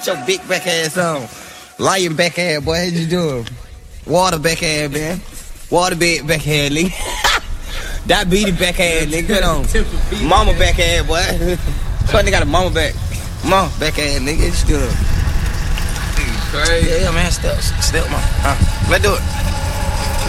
Get your big back ass on. Lion back ass, boy. How you doing? Water back ass, man. Water bed back ass, nigga. Diabetes back ass, nigga. Get on. Mama back ass, boy. So nigga got a mama back. Mama back ass, nigga. What you doing? Crazy. Yeah, man. Step, man. Let's do it.